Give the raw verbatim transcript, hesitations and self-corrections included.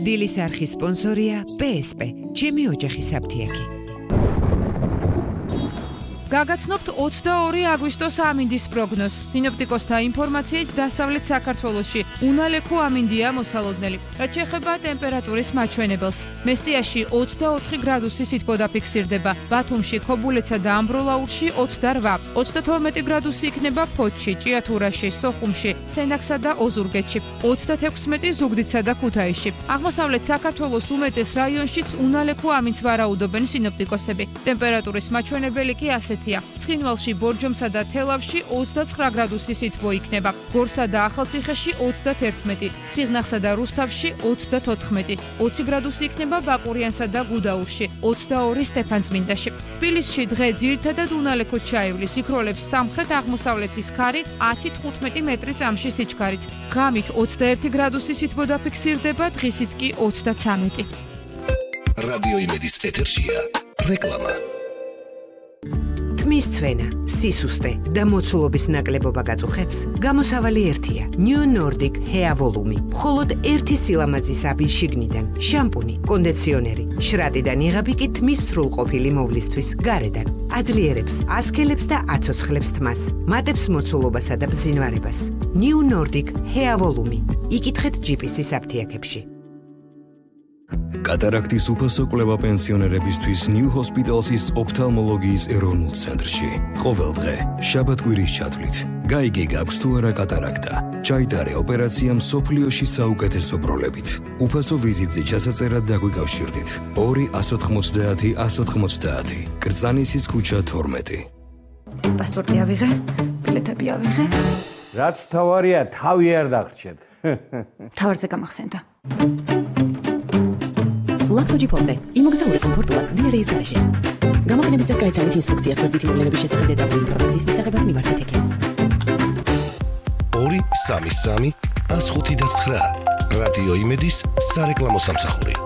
დილის არხის სპონსორია პე ეს პე, ჩემი ოჯახის აფთიაქი. გაგაცნობთ ოცდაორი აგვისტოს ამინდის პროგნოზს. სინოპტიკოსთა ინფორმაციით დასავლეთ საქართველოში უნალექო ამინდია მოსალოდნელი. რაც შეეხება ტემპერატურის მაჩვენებელს, მესტიაში ოცდაოთხი გრადუსი სითბო დაფიქსირდება, ბათუმში, ქობულეთსა და ამბროლაურში ოცდარვა, ოცდათორმეტი გრადუსი იქნება ფოთში, ჭიათურაში, სოხუმში, სენაკსა და ოზურგეთში, ოცდათექვსმეტი ზუგდიდსა და ქუთაისში. აღმოსავლეთ საქართველოს უმეტეს რაიონშიც უნალექო ამინდს ვარაუდობენ სინოპტიკოსები. ტემპერატურის მაჩვენებელი კი ასეთი ცხინვალში, ბორჯომსა და თელავში ოცდაცხრა გრადუსი სითბო იქნება, გორსა და ახალციხეში ოცდაათერთმეტი, სიღნაღსა და რუსთავში ოცდათოთხმეტი, ოცი გრადუსი იქნება ბაკურიანსა და გუდაურში, ოცდაორი სტეფანწმინდაში. თბილისში დღე ძირითადად უნალექო ჩაივლის, იქროლებს სამხრეთ-აღმოსავლეთის ქარი ათი თხუთმეტი მეტრი წამში სიჩქარით. ღამით ოცდაერთი გრადუსი სითბო დაფიქსირდება, დღისით კი ოცდაცამეტი. რადიო იმედის ეთერშია რეკლამა. თმის ცვენა, სისუსტე და მოცულობის ნაკლებობა გაწუხებს, გამოსავალი ერთია. New Nordic Hair Volume. მხოლოდ ერთი სილამაზის აბის შიგნიდან, შამპუნი, კონდიციონერი, შრატიდან იღები კი თმის სრულყოფილი მოვლისთვის გარედან. აძლიერებს, ასქელებს და აცოცხლებს თმას, მატებს მოცულობასა და ბზინვარებას. New Nordic Hair Volume. იკითხეთ ჯიპისის აფთიაქებში. კატარაქტის უფასო კვლევა პენსიონერებისთვის New Hospital's ოფთალმოლოგიის ეროვნულ ცენტრში. ყოველ დღე, შაბათ-კვირის ჩათვლით, გაიგე გაქვს თუ არა კატარაქტა. ჩაიტარე ოპერაცია მსოფლიოში საუკეთესო ბროლებით. უფასო ვიზიტზე ჩასაწერად დაგვიკავშირდით. ორი ათს ოცდაათი ათს ოცდაათი. კრწანისის ქუჩა თორმეტი. პასპორტი ავიღე, ბილეთები ავიღე. რაც თავარია, თავი არ დაგრჩეთ. თავარზე გამახსენდა. ლაქთოჯი ფონდე, იმოგზაურე კომფორტულად დიარეის გარეშე. გამახსენების წესს გაიცანით ინსტრუქციას მებითი მოვლენების შესახებ დეტალური ინფორმაციის მისაღებად მიმართეთ ექეს. ორი სამი სამი ას ხუთი და ცხრა რადიო იმედის სარეკლამო სამსახური.